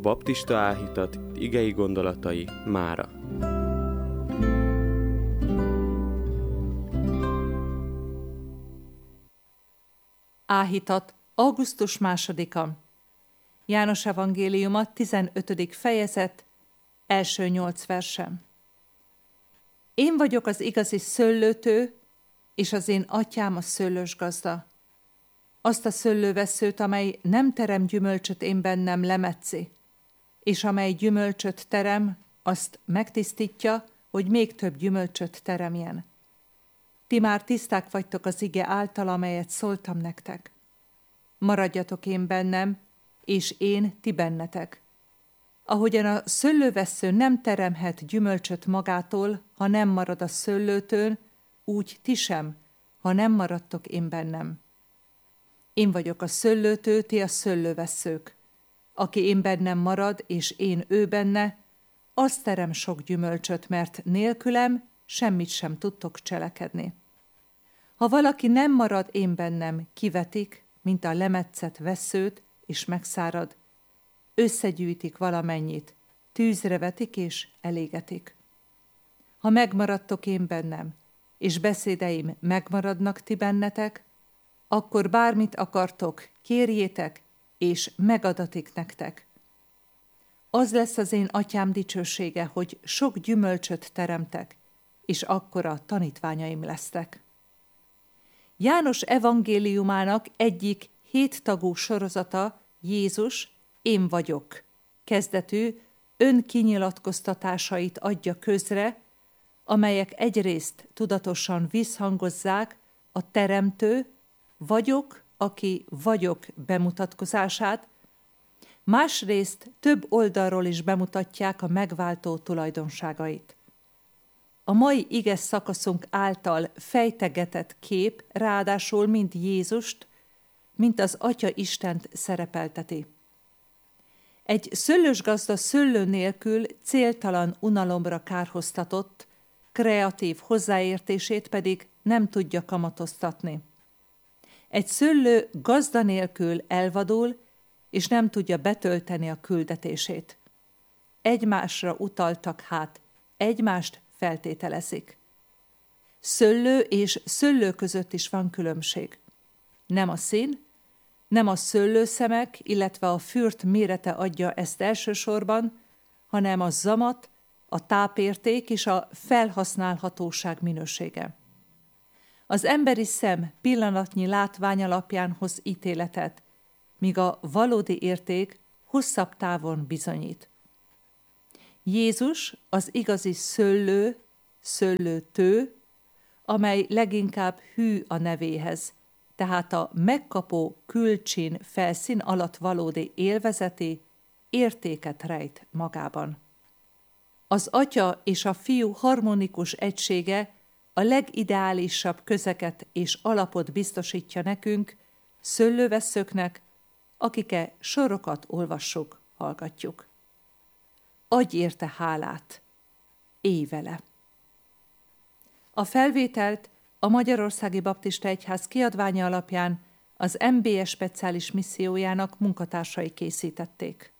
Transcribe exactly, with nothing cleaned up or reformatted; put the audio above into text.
baptista áhítat igei gondolatai mára. Áhítat, augusztus másodika. János evangéliuma, tizenötödik fejezet, első nyolc verse. Én vagyok az igazi szőlőtő, és az én atyám a szőlősgazda. Azt a szőlővesszőt, amely nem terem gyümölcsöt én bennem, lemetszi, és amely gyümölcsöt terem, azt megtisztítja, hogy még több gyümölcsöt teremjen. Ti már tiszták vagytok az ige által, amelyet szóltam nektek. Maradjatok én bennem, és én ti bennetek. Ahogyan a szőlővessző nem teremhet gyümölcsöt magától, ha nem marad a szőlőtőn, úgy ti sem, ha nem maradtok én bennem. Én vagyok a szőlőtő, ti a szőlővesszők. Aki én bennem marad, és én ő benne, az terem sok gyümölcsöt, mert nélkülem semmit sem tudtok cselekedni. Ha valaki nem marad én bennem, kivetik, mint a lemetszett vesszőt, és megszárad, összegyűjtik valamennyit, tűzre vetik és elégetik. Ha megmaradtok én bennem, és beszédeim megmaradnak ti bennetek, akkor bármit akartok, kérjétek, és megadatik nektek. Az lesz az én atyám dicsősége, hogy sok gyümölcsöt teremtek, és akkora tanítványaim lesztek. János evangéliumának egyik héttagú sorozata Jézus, én vagyok kezdetű önkinyilatkoztatásait adja közre, amelyek egyrészt tudatosan visszhangozzák a teremtő, vagyok, aki vagyok bemutatkozását, másrészt több oldalról is bemutatják a megváltó tulajdonságait. A mai ige szakaszunk által fejtegetett kép ráadásul mind Jézust, mint az Atya Istent szerepelteti. Egy szőlősgazda szőlő nélkül céltalan unalomra kárhoztatott, kreatív hozzáértését pedig nem tudja kamatoztatni. Egy szőlő gazda nélkül elvadul, és nem tudja betölteni a küldetését. Egymásra utaltak hát, egymást feltételezik. Szőlő és szőlő között is van különbség. Nem a szín, nem a szőlőszemek, illetve a fürt mérete adja ezt elsősorban, hanem a zamat, a tápérték és a felhasználhatóság minősége. Az emberi szem pillanatnyi látvány alapján hoz ítéletet, míg a valódi érték hosszabb távon bizonyít. Jézus az igazi szőlő, szőlőtő, amely leginkább hű a nevéhez, tehát a megkapó külcsin felszín alatt valódi élvezeti értéket rejt magában. Az Atya és a Fiú harmonikus egysége a legideálisabb közeket és alapot biztosítja nekünk, szőlővesszőknek, akike sorokat olvassuk, hallgatjuk. Adj érte hálát, élj vele! A felvételt a Magyarországi Baptista Egyház kiadványa alapján az em bé es speciális missziójának munkatársai készítették.